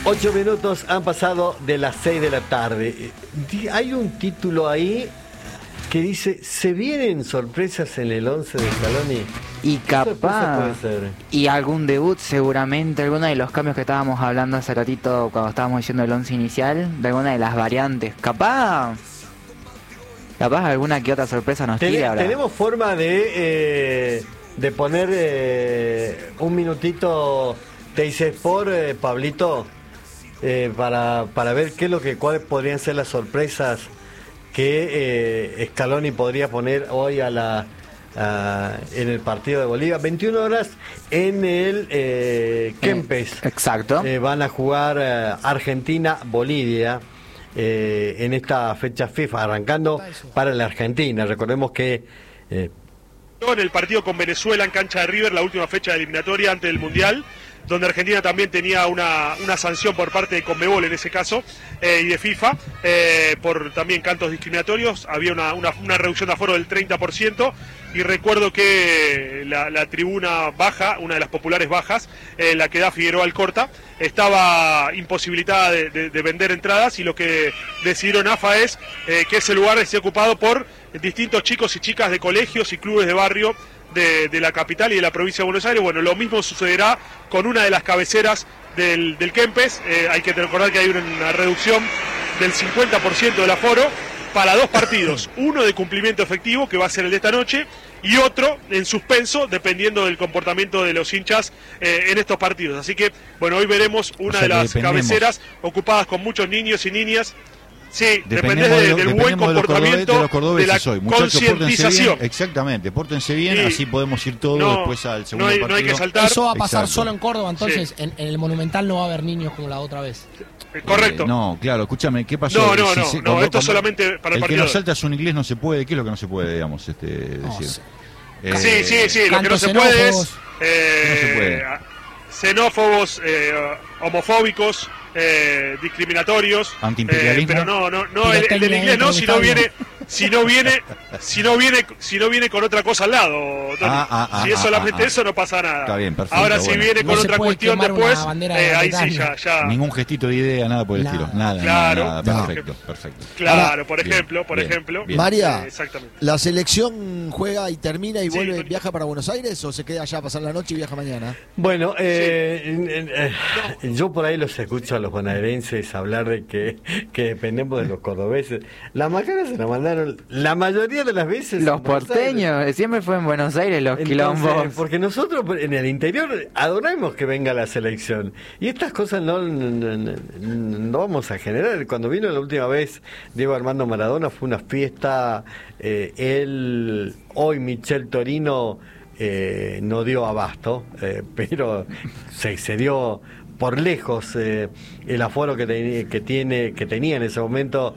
8 minutos han pasado de las 6 de la tarde. Hay un título ahí que dice: ¿se vienen sorpresas en el 11 de Scaloni? Y capaz, puede ser? y algún debut seguramente, alguno de los cambios que estábamos hablando hace ratito cuando estábamos diciendo el 11 inicial, de alguna de las variantes. Capaz alguna que otra sorpresa nos tire ahora. ¿Tenemos forma de poner un minutito Teis Sport, Pablito, para ver cuáles podrían ser las sorpresas que Scaloni podría poner hoy en el partido de Bolivia? 21 horas en el Kempes. Exacto. Van a jugar Argentina-Bolivia en esta fecha FIFA, arrancando para la Argentina. Recordemos que en el partido con Venezuela en cancha de River, la última fecha de eliminatoria antes del Mundial, donde Argentina también tenía una sanción por parte de Conmebol en ese caso, y de FIFA, por también cantos discriminatorios. Había una reducción de aforo del 30%, y recuerdo que la tribuna baja, una de las populares bajas, la que da Figueroa Alcorta, estaba imposibilitada de vender entradas, y lo que decidieron AFA es que ese lugar esté ocupado por distintos chicos y chicas de colegios y clubes de barrio de la capital y de la provincia de Buenos Aires. Bueno, lo mismo sucederá con una de las cabeceras del Kempes. Hay que recordar que hay una reducción del 50% del aforo para dos partidos, uno de cumplimiento efectivo, que va a ser el de esta noche, y otro en suspenso, dependiendo del comportamiento de los hinchas en estos partidos. Así que, bueno, hoy veremos una de las cabeceras ocupadas con muchos niños y niñas. Sí, depende del buen comportamiento, de los cordobeses, de la hoy. Muchachos, concientización. Exactamente, pórtense bien, Sí. Así podemos ir todos después al segundo partido. No hay que saltar. Eso va a pasar Exacto. solo en Córdoba, entonces en el Monumental no va a haber niños como la otra vez. Correcto. No, claro, escúchame, ¿qué pasó? No, esto es solamente para el que partido. no salta es un inglés, no se puede. ¿Qué es lo que no se puede, digamos, decir? Sí, lo que no Cantos se puede es xenófobos. No se puede. xenófobos, homofóbicos, discriminatorios, Antiimperialismo. pero no el del inglés no, si no viene con otra cosa al lado, Tony. Si es solamente eso, no pasa nada. Está bien, perfecto, Ahora si bueno. viene con No se otra puede cuestión quemar después, una bandera de ahí sí Britania. ya. Ningún gestito de idea, nada por el Nada. estilo. Nada, Claro. nada. Perfecto. Claro, por Bien, ejemplo. bien. María, Exactamente. ¿la selección juega y termina y Sí, vuelve, Tony. viaja para Buenos Aires o se queda allá a pasar la noche y viaja mañana? bueno, yo por ahí los escucho a los bonaerenses hablar de que dependemos de los cordobeses. La macana se la mandaron la mayoría de las veces Los en Buenos Aires. porteños, siempre fue en Buenos Aires los Entonces, quilombos. porque nosotros en el interior adoramos que venga la selección, y estas cosas no vamos a generar. Cuando vino la última vez Diego Armando Maradona fue una fiesta. Hoy Michel Torino no dio abasto, pero se excedió por lejos el aforo que tenía en ese momento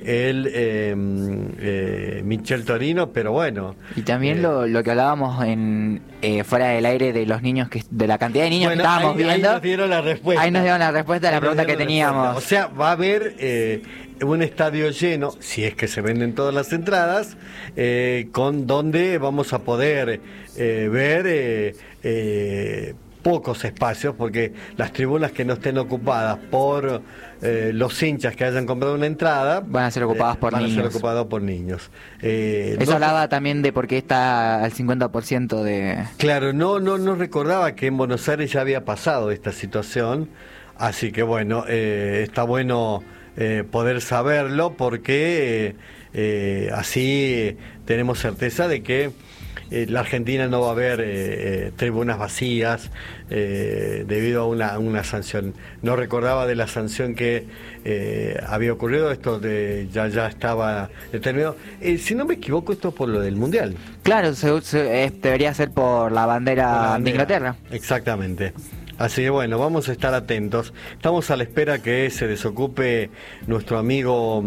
Michel Torino, pero bueno. Y también lo que hablábamos fuera del aire de los niños, de la cantidad de niños que estábamos viendo. Ahí nos dieron la respuesta. Ahí nos dieron la respuesta a la pregunta que teníamos. O sea, va a haber un estadio lleno, si es que se venden todas las entradas, con donde vamos a poder ver pocos espacios, porque las tribunas que no estén ocupadas por los hinchas que hayan comprado una entrada Van a ser ocupadas por van a ser niños. ocupadas por niños. Eso hablaba también de por qué está al 50% de... Claro, no recordaba que en Buenos Aires ya había pasado esta situación, así que bueno, está bueno poder saberlo, porque así tenemos certeza de que la Argentina no va a haber tribunas vacías debido a una sanción. No recordaba de la sanción que había ocurrido, esto ya estaba determinado. Si no me equivoco, esto es por lo del Mundial. Claro, debería ser por la bandera de Inglaterra. Exactamente. Así que bueno, vamos a estar atentos. Estamos a la espera que se desocupe nuestro amigo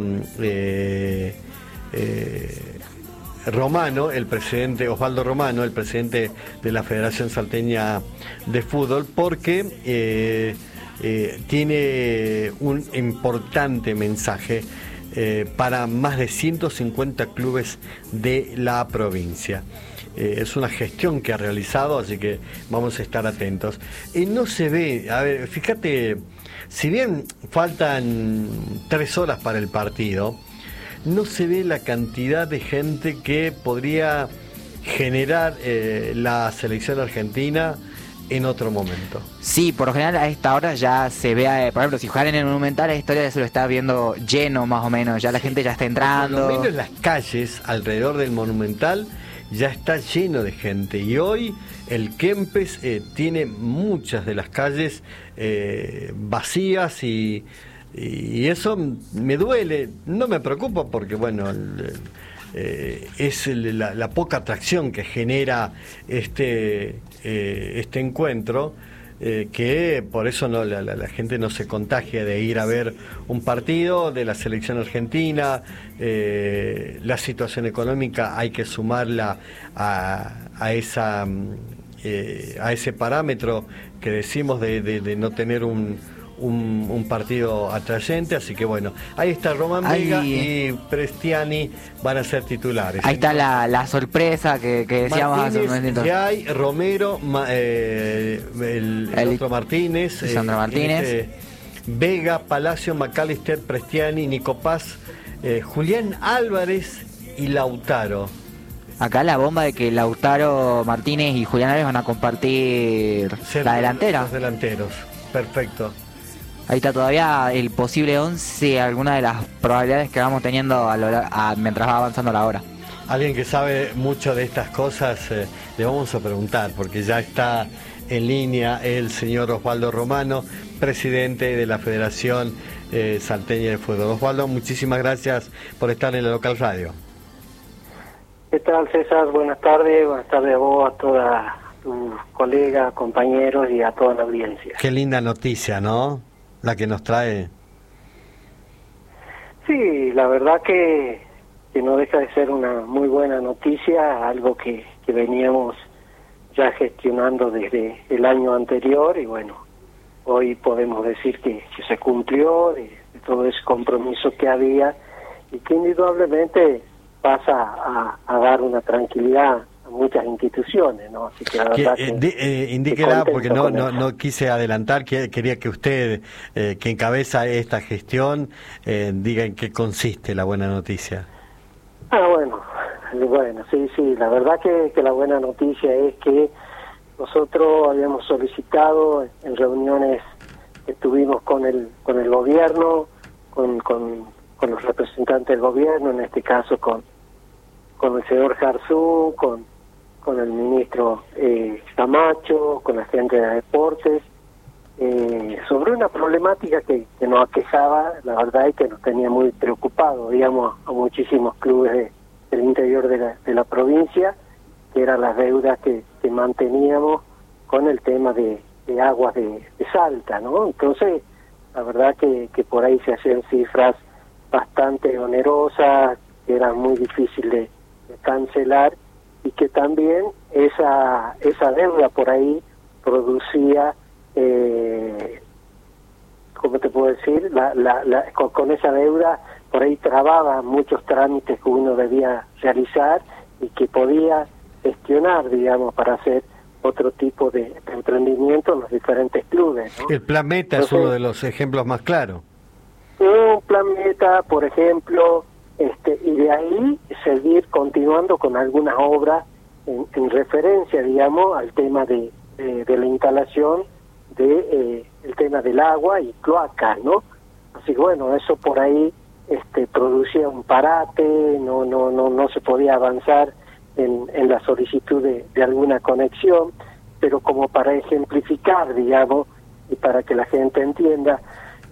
Romano, el presidente Osvaldo Romano, el presidente de la Federación Salteña de Fútbol, porque tiene un importante mensaje para más de 150 clubes de la provincia. Es una gestión que ha realizado, así que vamos a estar atentos. No se ve, a ver, fíjate, si bien faltan 3 horas para el partido, no se ve la cantidad de gente que podría generar la selección argentina en otro momento. Sí, por lo general a esta hora ya se ve, por ejemplo, si juegan en el Monumental, a esta hora ya se lo está viendo lleno más o menos, ya la gente ya está entrando. Por lo menos las calles alrededor del Monumental ya está lleno de gente, y hoy el Kempes tiene muchas de las calles vacías, y eso me duele. No me preocupa porque bueno, es la poca atracción que genera este encuentro, que por eso no la gente no se contagia de ir a ver un partido de la selección argentina. La situación económica hay que sumarla a ese parámetro que decimos de no tener un partido atrayente, así que bueno, ahí está Román Vega y Prestiani van a ser titulares. Ahí está la sorpresa que decíamos hace un momentito. Ya hay Romero, el otro Martínez, Lisandro Martínez, Vega, Palacio, McAllister, Prestiani, Nico Paz, Julián Álvarez y Lautaro. Acá la bomba de que Lautaro Martínez y Julián Álvarez van a compartir la delantera. Los delanteros, perfecto. Ahí está todavía el posible 11, alguna de las probabilidades que vamos teniendo mientras va avanzando la hora. Alguien que sabe mucho de estas cosas, le vamos a preguntar, porque ya está en línea el señor Osvaldo Romano, presidente de la Federación Salteña de Fútbol. Osvaldo, muchísimas gracias por estar en la Local Radio. ¿Qué tal, César? Buenas tardes a vos, a todas tus colegas, compañeros y a toda la audiencia. Qué linda noticia, ¿no? La que nos trae. Sí, la verdad que no deja de ser una muy buena noticia, algo que veníamos ya gestionando desde el año anterior, y bueno, hoy podemos decir que se cumplió de todo ese compromiso que había, y que indudablemente pasa a dar una tranquilidad a muchas instituciones, ¿no? Así que la verdad indíquela, porque no quise adelantar, quería que usted, que encabeza esta gestión, diga en qué consiste la buena noticia. Bueno, sí, la verdad que la buena noticia es que nosotros habíamos solicitado en reuniones que tuvimos con el gobierno, con los representantes del gobierno, en este caso con el señor Jarzú, con el ministro Camacho, con la gente de deportes, sobre una problemática que nos aquejaba, la verdad, y que nos tenía muy preocupados, digamos, a muchísimos clubes del interior de la provincia, que eran las deudas que manteníamos con el tema de aguas de Salta, ¿no? Entonces, la verdad que por ahí se hacían cifras bastante onerosas, que eran muy difíciles de cancelar, y que también esa deuda por ahí producía, ¿cómo te puedo decir? Con esa deuda por ahí trababa muchos trámites que uno debía realizar y que podía gestionar, digamos, para hacer otro tipo de emprendimiento en los diferentes clubes, ¿no? El Plan Meta es uno de los ejemplos más claros. Un Plan Meta, por ejemplo, y de ahí seguir continuando con algunas obras en referencia, digamos, al tema de la instalación el tema del agua y cloacas, ¿no? Así que bueno, eso por ahí producía un parate, no se podía avanzar en la solicitud de alguna conexión, pero como para ejemplificar, digamos, y para que la gente entienda,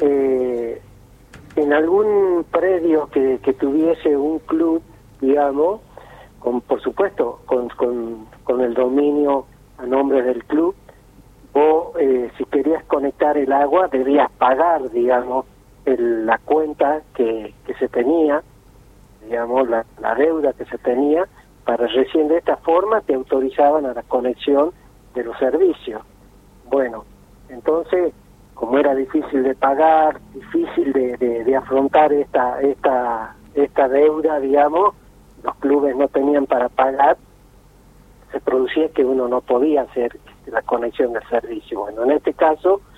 en algún predio que tuviese un club, digamos, por supuesto, con el dominio a nombre del club, o si querías conectar el agua, debías pagar, digamos, la cuenta que se tenía, digamos, la deuda que se tenía, para recién de esta forma te autorizaban a la conexión de los servicios. Bueno, entonces, como era difícil de pagar, difícil de afrontar esta deuda, digamos, los clubes no tenían para pagar, se producía que uno no podía hacer la conexión del servicio. Bueno, en este caso,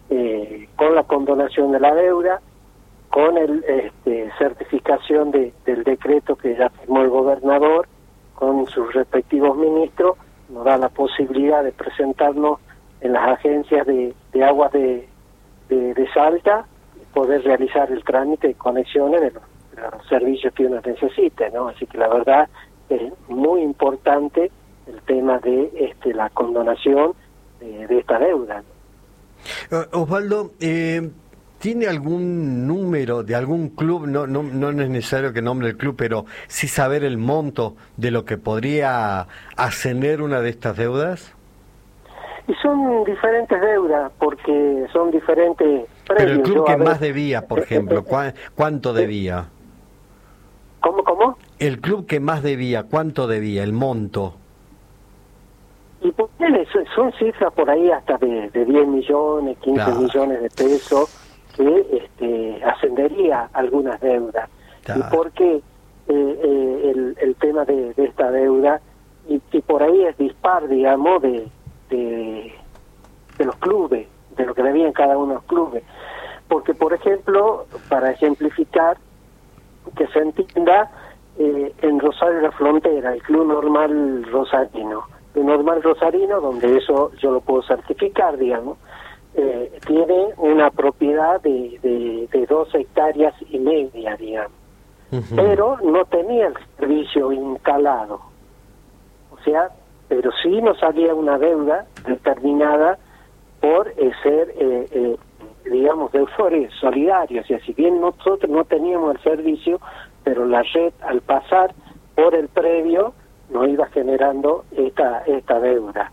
con la condonación de la deuda, con el certificación del decreto que ya firmó el gobernador, con sus respectivos ministros, nos da la posibilidad de presentarnos en las agencias de aguas de Salta y poder realizar el trámite de conexiones de los servicios que uno necesite, ¿no? Así que la verdad es muy importante el tema de la condonación de esta deuda. Osvaldo, ¿tiene algún número de algún club? No es necesario que nombre el club, pero sí saber el monto de lo que podría ascender una de estas deudas. Y son diferentes deudas, porque son diferentes predios. Pero el club que más debía, por ejemplo, ¿cuánto debía? ¿Cómo? El club que más debía, ¿cuánto debía? El monto. Y son cifras por ahí hasta de 10 millones, 15 claro. millones de pesos, que ascendería algunas deudas. Claro. ¿Y por qué el tema de esta deuda? Y por ahí es dispar, digamos, de los clubes, de lo que debían cada uno de los clubes. Porque, por ejemplo, para ejemplificar, que se entienda, en Rosario de la Frontera, el Club Normal Rosarino, donde eso yo lo puedo certificar, digamos, tiene una propiedad de 2 hectáreas y media, digamos, pero no tenía el servicio instalado. O sea, pero sí nos salía una deuda determinada por ser, digamos, deudores solidarios. O sea, si bien nosotros no teníamos el servicio, pero la red, al pasar por el previo, nos iba generando esta deuda.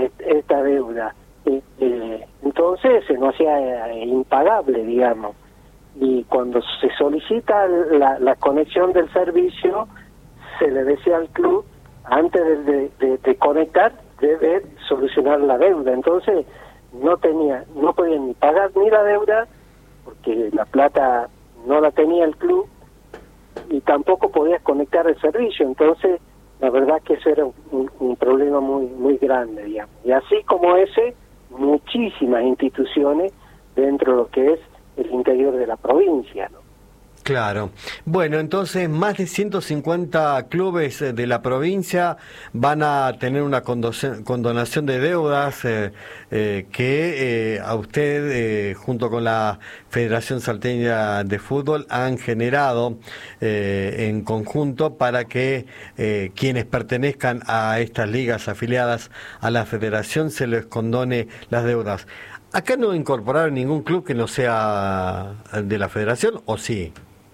Entonces se nos hacía impagable, digamos. Y cuando se solicita la conexión del servicio, se le decía al club, antes de conectar, debe solucionar la deuda. Entonces no podían ni pagar ni la deuda, porque la plata no la tenía el club, y tampoco podías conectar el servicio. Entonces la verdad que eso era un problema muy grande, digamos. Y así como ese, muchísimas instituciones dentro de lo que es el interior de la provincia, ¿no? Claro. Bueno, entonces más de 150 clubes de la provincia van a tener una condonación de deudas que a usted, junto con la Federación Salteña de Fútbol, han generado en conjunto para que quienes pertenezcan a estas ligas afiliadas a la Federación se les condone las deudas. ¿Acá no incorporaron ningún club que no sea de la Federación, o sí?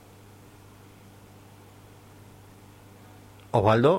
Osvaldo.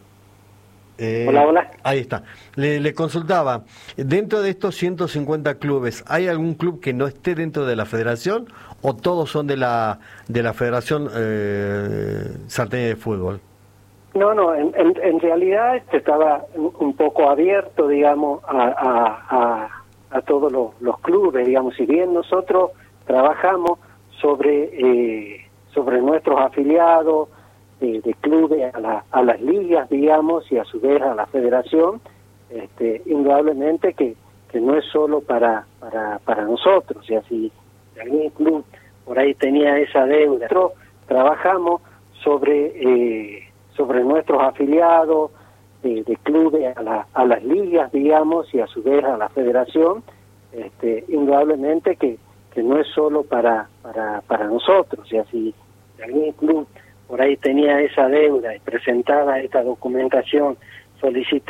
Hola. Ahí está. Le consultaba, dentro de estos 150 clubes, ¿hay algún club que no esté dentro de la Federación o todos son de la Federación Salteña de Fútbol? No, en realidad estaba un poco abierto, digamos, a todos los clubes, digamos. Si bien nosotros trabajamos sobre nuestros afiliados de clubes a las ligas, digamos, y a su vez a la federación, indudablemente que no es solo para nosotros. O sea, si algún club por ahí tenía esa deuda, nosotros trabajamos sobre nuestros afiliados de clubes a las ligas, digamos, y a su vez a la federación, indudablemente que no es solo para nosotros. O sea, si algún club por ahí tenía esa deuda y presentaba esta documentación, solicitaba